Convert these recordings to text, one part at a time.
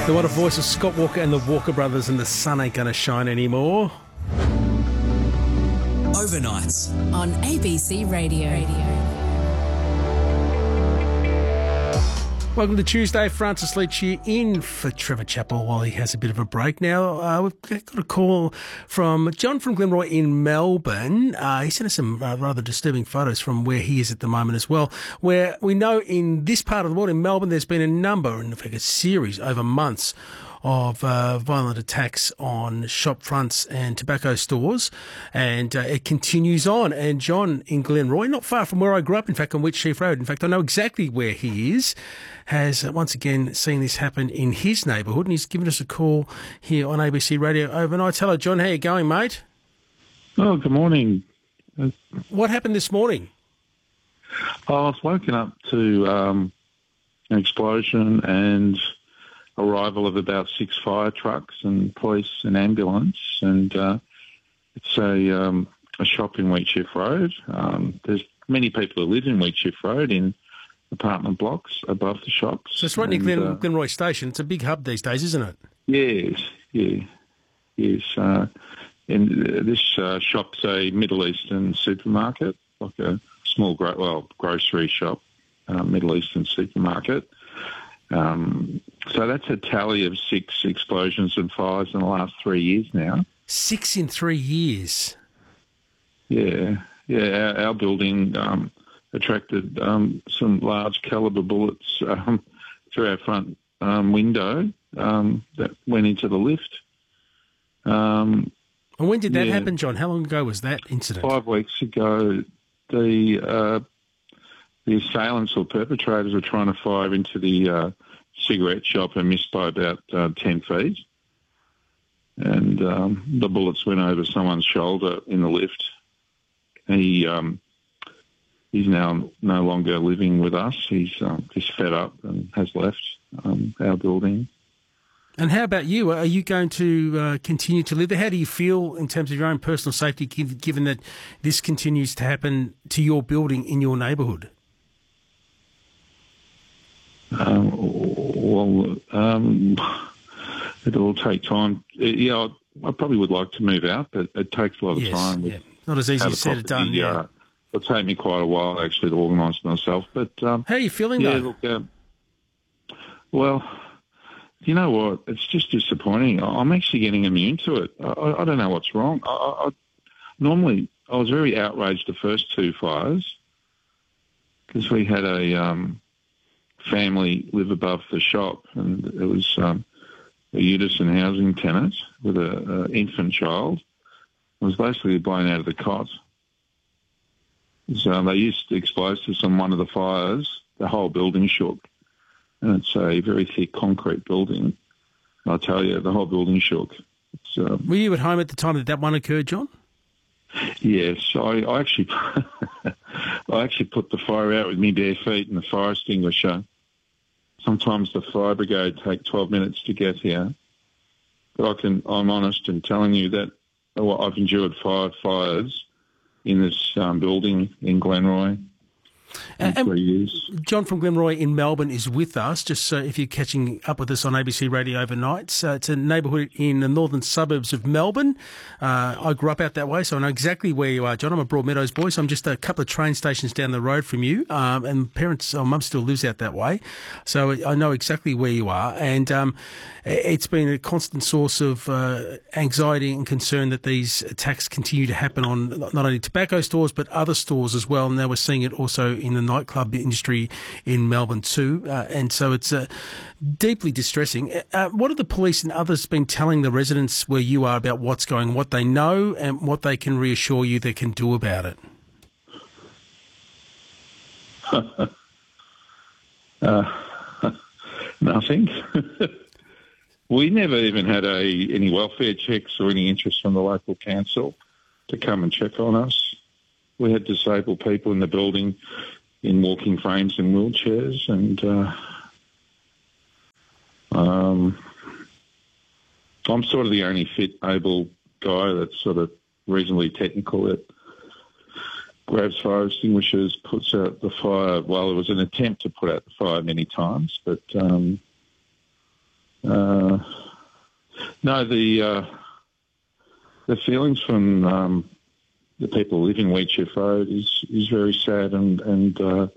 The wonderful voice of Scott Walker and the Walker Brothers, and the sun ain't going to shine anymore. Overnights on ABC Radio. Welcome to Tuesday. Francis Leach here in for Trevor Chappell while he has a bit of a break. Now, we've got a call from John from Glenroy in Melbourne. He sent us some rather disturbing photos from where he is at the moment as well, where we know in this part of the world, in Melbourne, there's been a number, in fact a series over months, of violent attacks on shop fronts and tobacco stores, and it continues on. And John in Glenroy, not far from where I grew up, in fact, on Wheatsheaf Road, in fact, I know exactly where he is, has once again seen this happen in his neighbourhood, and he's given us a call here on ABC Radio Overnight. Hello, John. How you going, mate? Oh, good morning. What happened this morning? I was woken up to an explosion and arrival of about 6 fire trucks and police and ambulance, and it's a shop in Wheatsheaf Road. There's many people who live in Wheatsheaf Road in apartment blocks above the shops. So it's right near Glenroy Station. It's a big hub these days, isn't it? Yes. And this shop's a Middle Eastern supermarket, like a small grocery shop, Middle Eastern supermarket. So that's a tally of 6 explosions and fires in the last 3 years now. 6 in 3 years? Yeah. Our building attracted some large calibre bullets through our front window that went into the lift. And when did that happen, John? How long ago was that incident? 5 weeks ago. The assailants or perpetrators were trying to fire into the cigarette shop and missed by about 10 feet. And the bullets went over someone's shoulder in the lift. He's now no longer living with us. He's fed up and has left our building. And how about you? Are you going to continue to live there? How do you feel in terms of your own personal safety, given that this continues to happen to your building in your neighbourhood? It'll take time. I probably would like to move out, but it takes a lot of time. Yeah. Not as easy as said or done. Yeah. It'll take me quite a while, actually, to organise myself. But how are you feeling, though? Look, well, you know what? It's just disappointing. I'm actually getting immune to it. I don't know what's wrong. Normally, I was very outraged the first 2 fires because we had a family live above the shop, and it was a Udison housing tenant with an infant child. It was basically blown out of the cot. So they used explosives on one of the fires. The whole building shook. And it's a very thick concrete building. I tell you, the whole building shook. Were you at home at the time that one occurred, John? Yes. I actually put the fire out with my bare feet and the fire extinguisher. Sometimes the fire brigade take 12 minutes to get here. But I'm honest in telling you that I've endured 5 fires in this building in Glenroy in 3 years. John from Glenroy in Melbourne is with us, just so if you're catching up with us on ABC Radio Overnight. It's a neighbourhood in the northern suburbs of Melbourne. I grew up out that way, so I know exactly where you are, John. I'm a Broadmeadows boy, so I'm just a couple of train stations down the road from you, and mum still lives out that way, so I know exactly where you are, and it's been a constant source of anxiety and concern that these attacks continue to happen on not only tobacco stores but other stores as well. Now we're seeing it also in the nightclub industry in Melbourne too, and so it's deeply distressing. What have the police and others been telling the residents where you are about what's going on, what they know and what they can reassure you they can do about it? Nothing. We never even had any welfare checks or any interest from the local council to come and check on us. We had disabled people in the building in walking frames and wheelchairs, and I'm sort of the only fit, able guy that's sort of reasonably technical that grabs fire extinguishers, puts out the fire. Well, it was an attempt to put out the fire many times, but No, the feelings from the people who live in Wheatsheaf Road is very sad and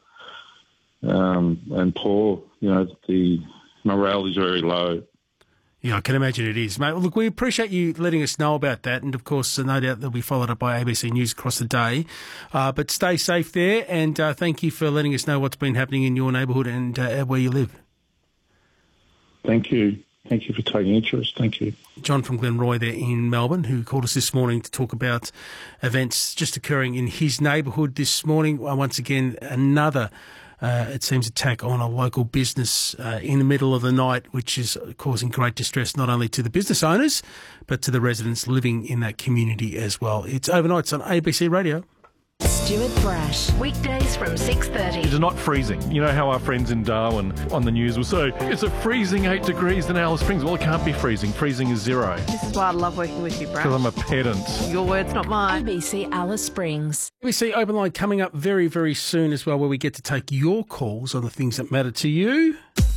poor. You know, the morale is very low. Yeah, I can imagine it is, mate. Well, look, we appreciate you letting us know about that, and of course, no doubt they'll be followed up by ABC News across the day. But stay safe there, and thank you for letting us know what's been happening in your neighbourhood and where you live. Thank you. Thank you for taking interest. Thank you. John from Glenroy there in Melbourne, who called us this morning to talk about events just occurring in his neighbourhood this morning. Once again, another it seems attack on a local business in the middle of the night, which is causing great distress not only to the business owners, but to the residents living in that community as well. It's Overnights on ABC Radio. Stuart Brash. Weekdays from 6:30. It's not freezing. You know how our friends in Darwin on the news will say, it's a freezing 8 degrees in Alice Springs. Well, it can't be freezing. Freezing is 0. This is why I love working with you, Brash. Because I'm a pedant. Your words, not mine. ABC Alice Springs. ABC Open Line coming up very, very soon as well, where we get to take your calls on the things that matter to you.